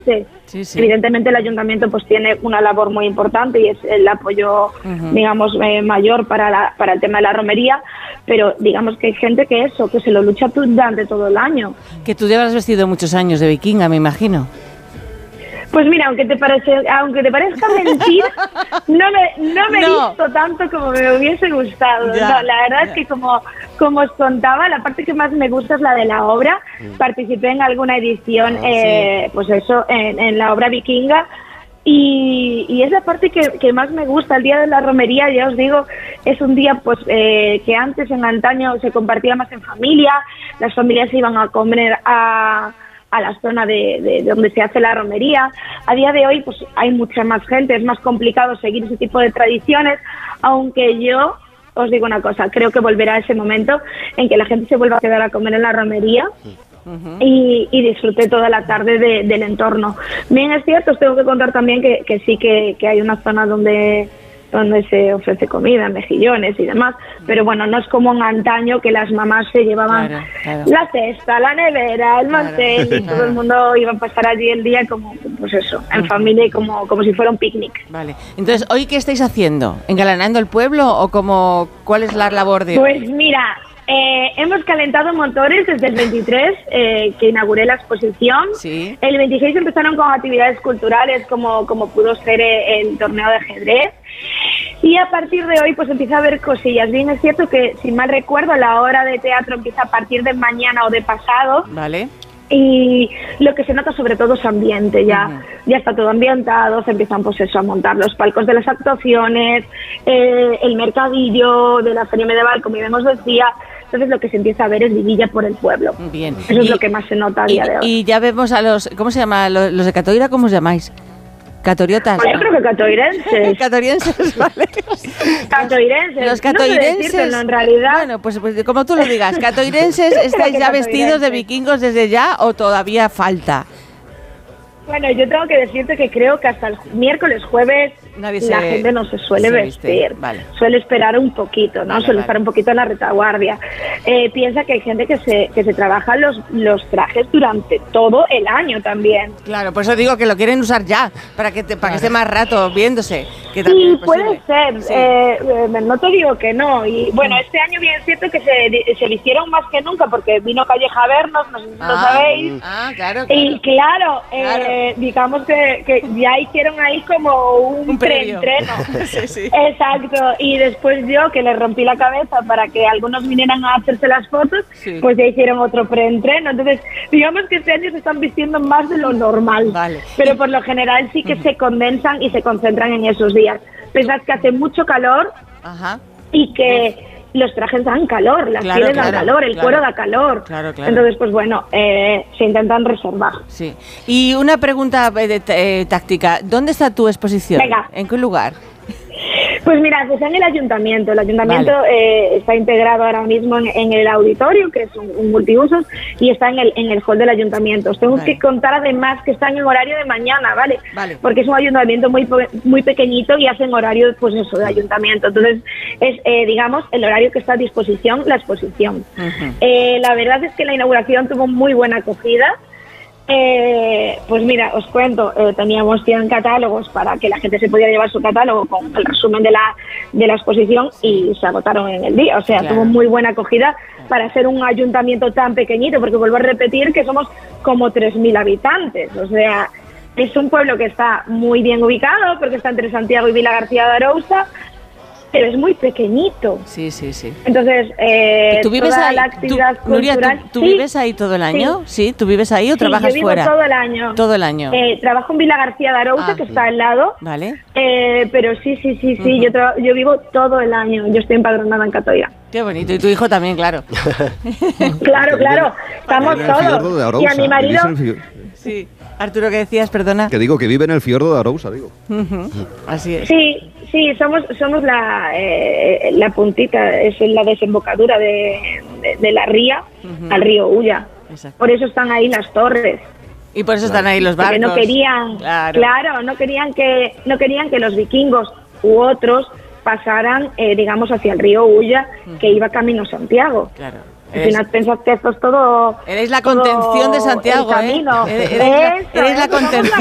Sí. Evidentemente el ayuntamiento pues tiene una labor muy importante y es el apoyo, digamos, mayor para el tema de la romería, pero digamos que hay gente que se lo lucha durante todo el año. Que tú llevas vestido muchos años de vikinga, me imagino. Pues mira, aunque te parezca mentira, no me he visto tanto como me hubiese gustado. No, la verdad es que como os contaba, la parte que más me gusta es la de la obra. Participé en alguna edición, pues eso, en la obra vikinga. Y es la parte que más me gusta. El día de la romería, ya os digo, es un día pues que antes, en antaño, se compartía más en familia. Las familias se iban a comer a la zona de donde se hace la romería. A día de hoy pues hay mucha más gente, es más complicado seguir ese tipo de tradiciones, aunque yo os digo una cosa, creo que volverá ese momento en que la gente se vuelva a quedar a comer en la romería y disfrute toda la tarde del entorno. Bien, es cierto, os tengo que contar también que sí que hay una zona donde se ofrece comida, mejillones y demás, pero bueno, no es como en antaño que las mamás se llevaban la cesta, la nevera, el mantel y todo el mundo iba a pasar allí el día como, pues eso, en familia y como si fuera un picnic. Vale, entonces, ¿hoy qué estáis haciendo? ¿Engalanando el pueblo o cuál es la labor de hoy? Pues mira, hemos calentado motores desde el 23, que inauguré la exposición. Sí. El 26 empezaron con actividades culturales como pudo ser el torneo de ajedrez. Y a partir de hoy pues empieza a haber cosillas. Bien, es cierto que, si mal recuerdo, la hora de teatro empieza a partir de mañana o de pasado. Vale. Y lo que se nota sobre todo es ambiente, ya está todo ambientado, se empiezan pues eso a montar los palcos de las actuaciones, el mercadillo de la feria medieval, como bien os decía. Entonces lo que se empieza a ver es vidilla por el pueblo. Bien. Eso es lo que más se nota a día de hoy. Y ya vemos a los, ¿cómo se llama? Los de Catoira, ¿cómo os llamáis? Catoriotas. Pues yo creo que catoirenses. Catorienses, vale. Catoirenses. Los catoirenses. No sé en realidad. Bueno, pues como tú lo digas, catoirenses, ¿estáis ya vestidos de vikingos desde ya o todavía falta? Bueno, yo tengo que decirte que creo que hasta el miércoles, jueves, la gente no se suele vestir. Vale. Suele esperar un poquito, ¿no? Suele estar un poquito en la retaguardia. Piensa que hay gente que se trabaja los trajes durante todo el año también. Claro, por eso digo que lo quieren usar ya, para que esté más rato viéndose. Que Sí, puede ser. Sí. No te digo que no. Y bueno, este año bien es cierto que se lo hicieron más que nunca porque vino Calleja a vernos, no sé si lo sabéis. Claro. Y claro. Digamos que ya hicieron ahí como un preentreno. Sí. Exacto. Y después yo, que les rompí la cabeza para que algunos vinieran a hacerse las fotos, pues ya hicieron otro preentreno. Entonces, digamos que este año se están vistiendo más de lo normal. Vale. Pero por lo general sí que se condensan y se concentran en esos días. Pensad que hace mucho calor y que los trajes dan calor, las pieles dan calor, el cuero da calor. Claro. Entonces, pues bueno, se intentan reservar. Sí. Y una pregunta táctica. ¿Dónde está tu exposición? Venga. ¿En qué lugar? Pues mira, está en el ayuntamiento. El ayuntamiento está integrado ahora mismo en el auditorio, que es un multiusos, y está en el hall del ayuntamiento. Os tengo que contar además que están en horario de mañana, ¿vale? Porque es un ayuntamiento muy pequeñito y hacen horario, pues eso, de ayuntamiento. Entonces es, digamos, el horario que está a disposición, la exposición. La verdad es que la inauguración tuvo muy buena acogida. Pues mira, os cuento, teníamos 100 catálogos para que la gente se pudiera llevar su catálogo con el resumen de la exposición y se agotaron en el día. O sea, tuvo muy buena acogida para ser un ayuntamiento tan pequeñito, porque vuelvo a repetir que somos como 3.000 habitantes. O sea, es un pueblo que está muy bien ubicado porque está entre Santiago y Vilagarcía de Arousa, pero es muy pequeñito. Sí. Entonces, ¿tú vives toda ahí? la actividad Nuria, cultural... ¿tú vives ahí todo el año? Sí. ¿Tú vives ahí o trabajas yo vivo fuera? todo el año. Todo el año. Trabajo en Vilagarcía de Arousa, que está al lado. Vale. Pero sí. Yo vivo todo el año. Yo estoy empadronada en Catoira. Qué bonito. Y tu hijo también, claro. Claro. Estamos todos. Y a mi marido... Sí. Arturo, ¿qué decías? Perdona. Que digo que vive en el fiordo de Arousa, digo. Así es. Sí, somos la puntita, es la desembocadura de la ría al río Ulla. Exacto. Por eso están ahí las torres. Y por eso están ahí los barcos. Porque no querían, no querían que los vikingos u otros pasaran, digamos, hacia el río Ulla, que iba camino a Santiago. Claro. Si no pensás que esto es todo... Eres la contención de Santiago, el camino. Eres la contención.